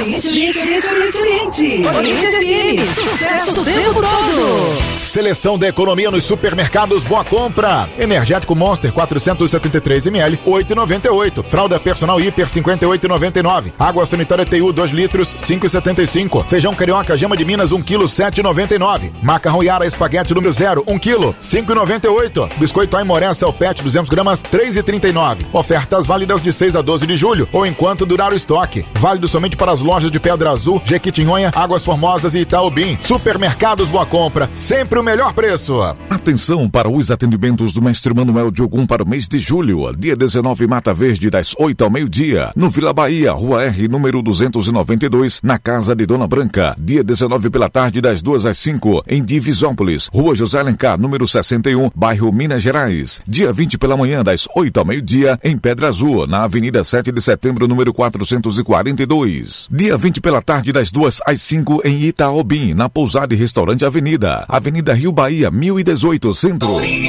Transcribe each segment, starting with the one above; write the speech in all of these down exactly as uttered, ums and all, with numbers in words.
Oriente, Oriente, Oriente, Oriente, Oriente. Oriente F M. Sucesso o tempo todo. Seleção da economia nos supermercados Boa Compra. Energético Monster quatrocentos e setenta e três mililitros, oito reais e noventa e oito centavos. Fralda Personal Hiper cinquenta e oito reais e noventa e nove centavos. Água sanitária T U dois litros, cinco reais e setenta e cinco centavos. Feijão carioca Gema de Minas um quilo, sete reais e noventa e nove centavos. Macarrão Yara espaguete número zero, um quilo, cinco reais e noventa e oito centavos. Biscoito Aimoré Celpete duzentos gramas, três reais e trinta e nove centavos. Ofertas válidas de seis a doze de julho ou enquanto durar o estoque. Válido somente para as lojas de Pedra Azul, Jequitinhonha, Águas Formosas e Itaubim. Supermercados Boa Compra, sempre o melhor preço. Atenção para os atendimentos do Mestre Manuel de Ogum para o mês de julho. Dia dezenove, Mata Verde, das oito ao meio-dia. No Vila Bahia, Rua R, número duzentos e noventa e dois, na Casa de Dona Branca. Dia dezenove pela tarde, das duas às cinco, em Divisópolis. Rua José Alencar, número sessenta e um, bairro Minas Gerais. Dia vinte pela manhã, das oito ao meio-dia, em Pedra Azul, na Avenida sete de setembro, número quatrocentos e quarenta e dois. Dia vinte pela tarde, das duas às cinco, em Itaobim, na Pousada e Restaurante Avenida. Avenida Rio Bahia, mil e dezoito, Centro.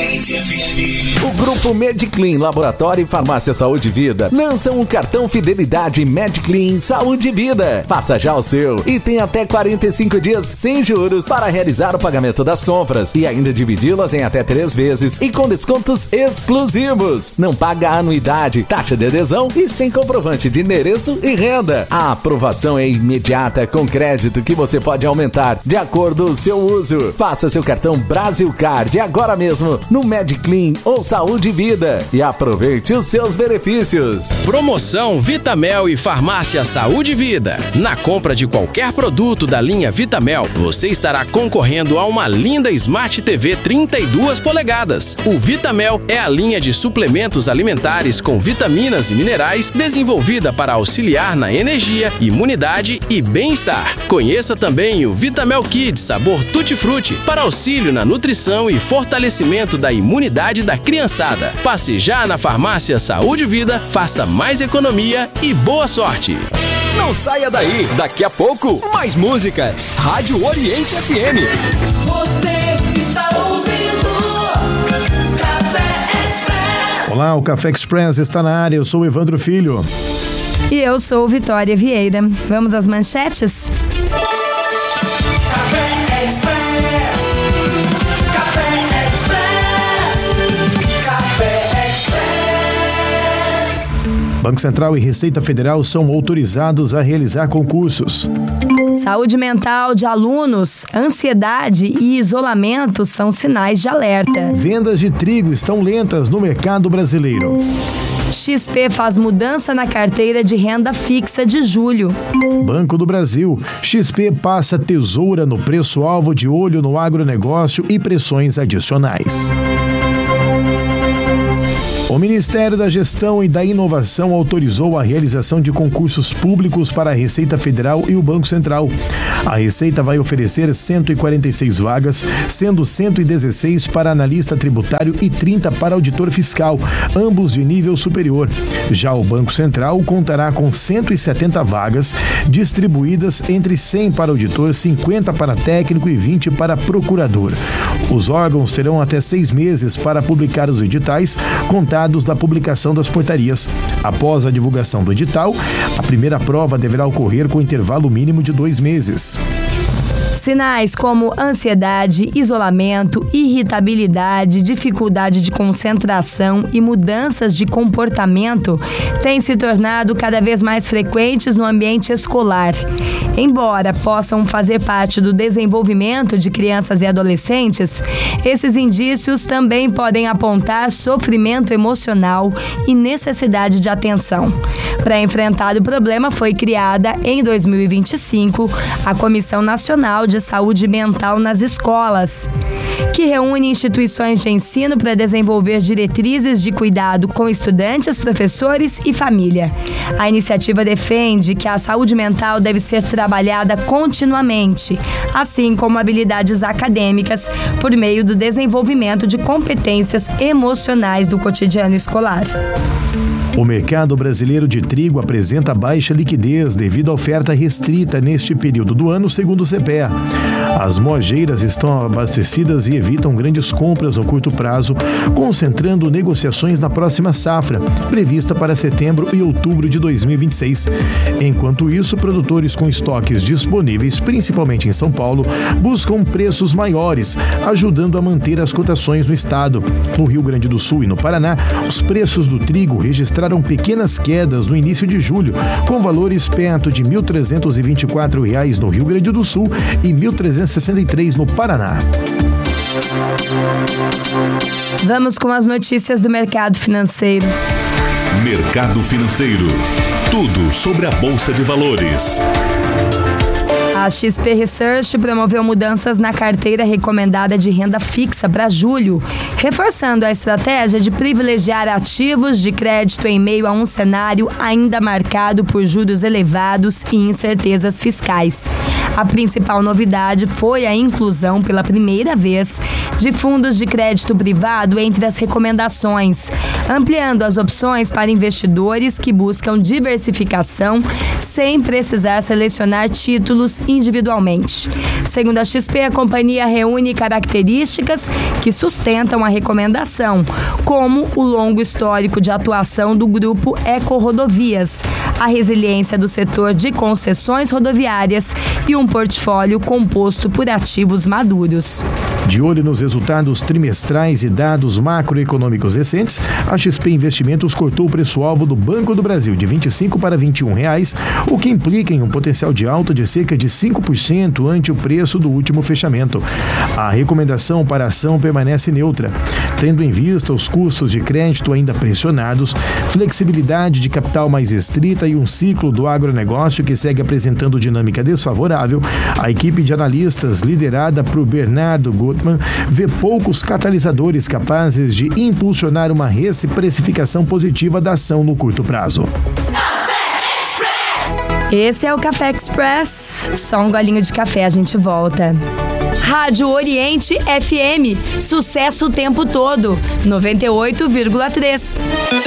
O Grupo Mediclean Laboratório e Farmácia Saúde e Vida lançam o cartão Fidelidade Mediclean Saúde e Vida. Faça já o seu e tem até quarenta e cinco dias sem juros para realizar o pagamento das compras e ainda dividi-las em até três vezes e com descontos exclusivos. Não paga anuidade, taxa de adesão e sem comprovante de endereço e renda. A aprovação é imediata com crédito que você pode aumentar de acordo com o seu uso. Faça seu cartão Brasil Card agora mesmo no Mediclean ou Saúde e Vida e aproveite os seus benefícios. Promoção Vitamel e Farmácia Saúde e Vida. Na compra de qualquer produto da linha Vitamel, você estará concorrendo a uma linda Smart T V trinta e duas polegadas. O Vitamel é a linha de suplementos alimentares com vitaminas e minerais desenvolvida para auxiliar na energia, imunidade e bem-estar. Conheça também o Vitamel Kids sabor Tutti Frutti para auxílio na nutrição e fortalecimento da imunidade da criançada. Passe já na Farmácia Saúde e Vida, faça mais economia e boa sorte. Não saia daí, daqui a pouco, mais músicas. Rádio Oriente F M. Você está ouvindo Café Express. Olá, o Café Express está na área. Eu sou o Evandro Filho. E eu sou Vitória Vieira. Vamos às manchetes? Café Express. Café Express. Café Express. Banco Central e Receita Federal são autorizados a realizar concursos. Saúde mental de alunos, ansiedade e isolamento são sinais de alerta. Vendas de trigo estão lentas no mercado brasileiro. X P faz mudança na carteira de renda fixa de julho. Banco do Brasil. X P passa tesoura no preço-alvo de olho no agronegócio e pressões adicionais. O Ministério da Gestão e da Inovação autorizou a realização de concursos públicos para a Receita Federal e o Banco Central. A Receita vai oferecer cento e quarenta e seis vagas, sendo cento e dezesseis para analista tributário e trinta para auditor fiscal, ambos de nível superior. Já o Banco Central contará com cento e setenta vagas, distribuídas entre cem para auditor, cinquenta para técnico e vinte para procurador. Os órgãos terão até seis meses para publicar os editais, contados da publicação das portarias. Após a divulgação do edital, a primeira prova deverá ocorrer com intervalo mínimo de dois meses. Sinais como ansiedade, isolamento, irritabilidade, dificuldade de concentração e mudanças de comportamento têm se tornado cada vez mais frequentes no ambiente escolar. Embora possam fazer parte do desenvolvimento de crianças e adolescentes, esses indícios também podem apontar sofrimento emocional e necessidade de atenção. Para enfrentar o problema, foi criada em dois mil e vinte e cinco a Comissão Nacional de Saúde Mental nas Escolas, que reúne instituições de ensino para desenvolver diretrizes de cuidado com estudantes, professores e família. A iniciativa defende que a saúde mental deve ser trabalhada continuamente, assim como habilidades acadêmicas, por meio do desenvolvimento de competências emocionais do cotidiano escolar. O mercado brasileiro de trigo apresenta baixa liquidez devido à oferta restrita neste período do ano, segundo o C P E A. As moageiras estão abastecidas e evitam grandes compras no curto prazo, concentrando negociações na próxima safra, prevista para setembro e outubro de dois mil e vinte e seis. Enquanto isso, produtores com estoques disponíveis, principalmente em São Paulo, buscam preços maiores, ajudando a manter as cotações no estado. No Rio Grande do Sul e no Paraná, os preços do trigo registraram pequenas quedas no início de julho, com valores perto de mil trezentos e vinte e quatro reais no Rio Grande do Sul e mil trezentos e sessenta e três no Paraná. Vamos com as notícias do mercado financeiro. Mercado Financeiro. Tudo sobre a Bolsa de Valores. A X P Research promoveu mudanças na carteira recomendada de renda fixa para julho, reforçando a estratégia de privilegiar ativos de crédito em meio a um cenário ainda marcado por juros elevados e incertezas fiscais. A principal novidade foi a inclusão pela primeira vez de fundos de crédito privado entre as recomendações, ampliando as opções para investidores que buscam diversificação sem precisar selecionar títulos individualmente. Segundo a X P, a companhia reúne características que sustentam a recomendação, como o longo histórico de atuação do grupo Eco Rodovias, a resiliência do setor de concessões rodoviárias e um portfólio composto por ativos maduros. De olho nos resultados trimestrais e dados macroeconômicos recentes, a X P Investimentos cortou o preço-alvo do Banco do Brasil de vinte e cinco para vinte e um reais, o que implica em um potencial de alta de cerca de cinco por cento ante o preço do último fechamento. A recomendação para a ação permanece neutra, tendo em vista os custos de crédito ainda pressionados, flexibilidade de capital mais restrita e um ciclo do agronegócio que segue apresentando dinâmica desfavorável. A equipe de analistas liderada por Bernardo Gutmann vê poucos catalisadores capazes de impulsionar uma precificação positiva da ação no curto prazo. Esse é o Café Express. Só um golinho de café, a gente volta. Rádio Oriente F M. Sucesso o tempo todo. noventa e oito vírgula três.